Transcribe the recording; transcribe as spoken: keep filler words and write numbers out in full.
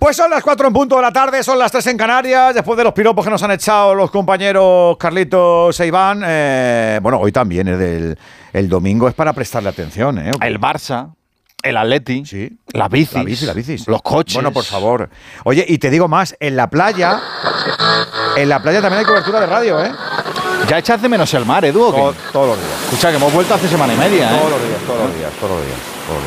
Pues son las cuatro en punto de la tarde, son las tres en Canarias, después de los piropos que nos han echado los compañeros Carlitos e Iván. Eh, bueno, hoy también es del el domingo, es para prestarle atención. ¿eh? El Barça, el Atleti, sí. las bicis, la bici, la bicis, los coches. Bueno, por favor. Oye, y te digo más, en la playa, en la playa también hay cobertura de radio, ¿eh? Ya echas de menos el mar, Edu, ¿o qué? Todo, todos los días. Escucha, que hemos vuelto hace semana y media, ¿eh? Todos los días, todos los días, todos los días.